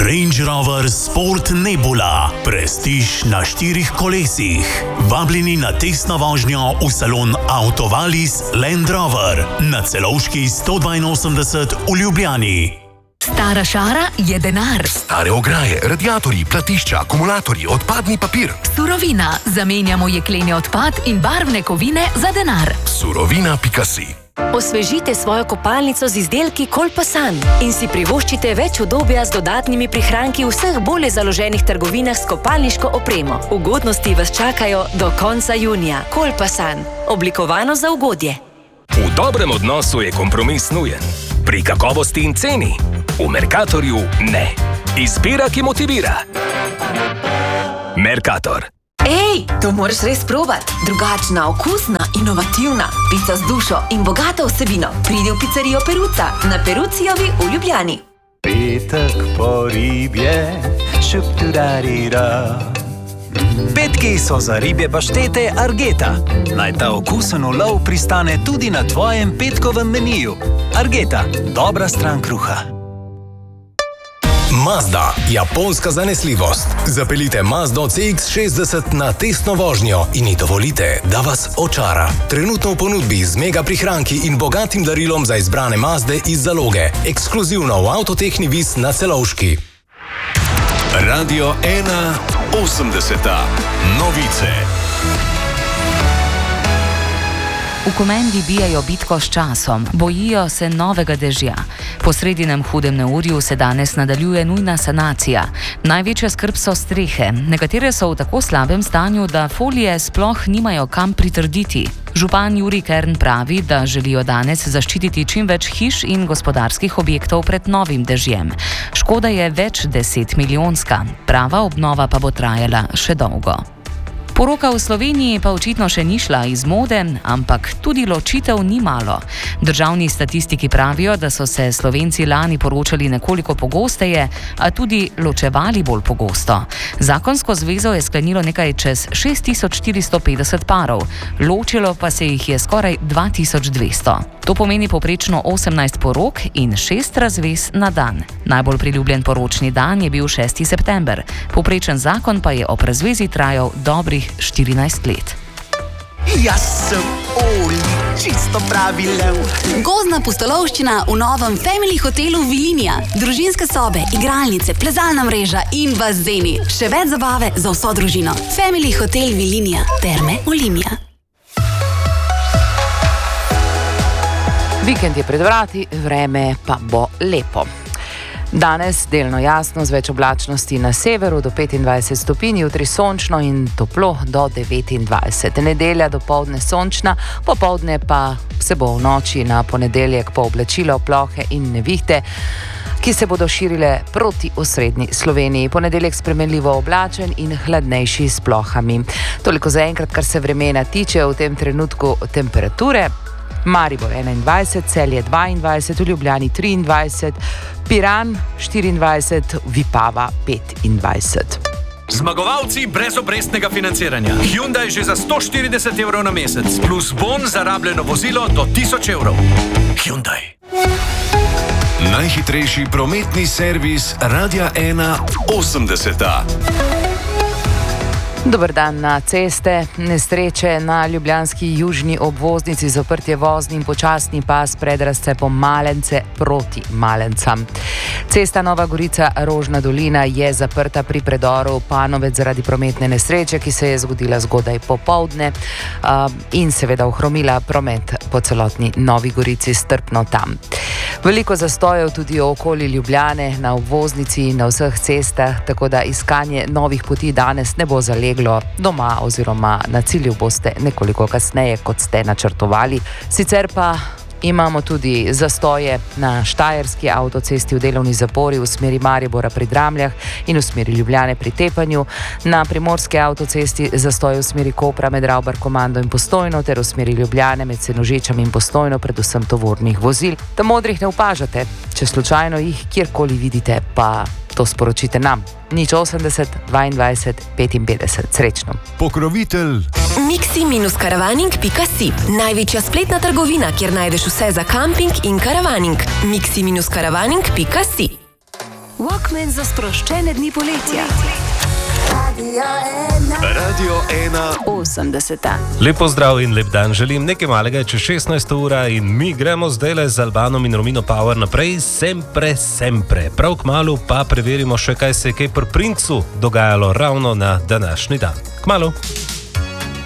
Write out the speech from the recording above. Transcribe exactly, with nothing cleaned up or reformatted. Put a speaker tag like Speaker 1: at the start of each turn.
Speaker 1: Range Rover Sport Nebula. Prestiž na štirih kolesih. Vabljeni na testno vožnjo v salon Autovalis Land Rover na Celovški sto dvainosemdeset v Ljubljani.
Speaker 2: Stara šara je denar.
Speaker 3: Stare ograje, radiatorji, platišča, akumulatorji, odpadni papir.
Speaker 2: Surovina. Zamenjamo jekleni odpad in barvne kovine za denar.
Speaker 3: Surovina pika si.
Speaker 4: Osvežite svojo kopalnico z izdelki Kolpasan in si privoščite več udobja z dodatnimi prihranki v vseh bolje založenih trgovinah s kopalniško opremo. Ugodnosti vas čakajo do konca junija. Kolpasan. Oblikovano za ugodje.
Speaker 5: V dobrem odnosu je kompromis nujen. Pri kakovosti in ceni. V Mercatorju ne. Izbira, ki motivira. Mercator.
Speaker 6: Ej, to moraš res probati. Drugačna, okusna, inovativna. Pica z dušo in bogato vsebino. Pridi v pizzerijo Peruca na Perucijovi v Ljubljani.
Speaker 7: Petek po ribje, šuptudarira. Petki so za ribje paštete Argeta. Naj ta okusen ulov pristane tudi na tvojem petkovem meniju. Argeta, dobra stran kruha.
Speaker 8: Mazda, japonska zanesljivost. Zapeljite Mazdo C X šestdeset na testno vožnjo in ji dovolite, da vas očara. Trenutno v ponudbi z mega prihranki in bogatim darilom za izbrane Mazde iz zaloge. Ekskluzivno v Avtotehni Vis na Celovški.
Speaker 9: Radio ena osemdeseta. Novice.
Speaker 10: V Komendi bijajo bitko s časom, bojijo se novega dežja. Po sredinem hudem neurju se danes nadaljuje nujna sanacija. Največja skrb so strehe. Nekatere so v tako slabem stanju, da folije sploh nimajo kam pritrditi. Župan Jurij Kern pravi, da želijo danes zaščititi čim več hiš in gospodarskih objektov pred novim dežjem. Škoda je več deset milijonska. Prava obnova pa bo trajala še dolgo. Poroka v Sloveniji pa očitno še ni šla iz mode, ampak tudi ločitev ni malo. Državni statistiki pravijo, da so se Slovenci lani poročali nekoliko pogosteje, a tudi ločevali bolj pogosto. Zakonsko zvezo je sklenilo nekaj čez šest tisoč štiristo petdeset parov, ločilo pa se jih je skoraj dva tisoč dvesto. To pomeni poprečno osemnajst porok in šest razvez na dan. Najbolj priljubljen poročni dan je bil šesti september. Poprečen zakon pa je ob razvezi trajal dobrih štirinajst let.
Speaker 11: Jaz sem Oli, čisto pravi lev.
Speaker 12: Gozdna pustolovščina v novem Family hotelu Vilinija. Družinske sobe, igralnice, plezalna mreža in bazeni. Še več zabave za vso družino. Family hotel Vilinija. Terme Olimija.
Speaker 13: Vikend je pred vrati, vreme pa bo lepo. Danes delno jasno z več oblačnosti na severu do petindvajset stopinj, jutri sončno in toplo do devetindvajset. Nedelja dopoldne sončna, popoldne pa se bo v noči na ponedeljek pooblačilo plohe in nevihte, ki se bodo širile proti osrednji Sloveniji. Ponedeljek spremenljivo oblačen in hladnejši s plohami. Toliko zaenkrat, kar se vremena tiče, v tem trenutku temperature. Maribor enaindvajset, Celje dvaindvajset, v Ljubljani triindvajset, Piran štiriindvajset, Vipava petindvajset.
Speaker 14: Zmagovalci brez obrestnega financiranja. Hyundai že za sto štirideset evrov na mesec, plus bon za rabljeno vozilo do tisoč evrov. Hyundai.
Speaker 9: Najhitrejši prometni servis Radia ena osemdeseta.
Speaker 13: Dober dan na ceste. Nesreče na ljubljanski južni obvoznici, zaprtje vozni in počasni pas pred razcepom Malence proti Malencam. Cesta Nova Gorica-Rožna dolina je zaprta pri predoru Panovec zaradi prometne nesreče, ki se je zgodila zgodaj popoldne uh, in seveda ohromila promet po celotni Novi Gorici, strpno tam. Veliko zastojev tudi okoli Ljubljane, na obvoznici in na vseh cestah, tako da iskanje novih poti danes ne bo zaleglo. Doma oziroma na cilju boste nekoliko kasneje, kot ste načrtovali. Sicer pa imamo tudi zastoje na Štajerski avtocesti v delovni zapori v smeri Maribora pri Dramljah in v smeri Ljubljane pri Tepanju, na Primorski avtocesti zastoje v smeri Kopra med Ravbar-Komando in Postojno ter v smeri Ljubljane med Senožečami in Postojno, predvsem tovornih vozil. Tam modrih ne opažate, če slučajno jih kjerkoli vidite, pa to sporočite nam. Nič osemdeset, dvaindvajset, petinpetdeset. Srečno.
Speaker 9: Pokrovitelj
Speaker 6: miksi karavaning pika si. Največja spletna trgovina, kjer najdeš vse za kamping in karavaning. miksi karavaning pika si.
Speaker 4: Walkman za sproščene dni poletja.
Speaker 9: Radio ena
Speaker 4: osemdeseta.
Speaker 15: Lepo zdrav in lep dan želim. Nekaj malega je čez šestnajsta ura in mi gremo zdaj z Albanom in Romino Power naprej. Sempre, sempre. Prav kmalu pa preverimo še, kaj se je kaj pri Princu dogajalo ravno na današnji dan. Kmalu.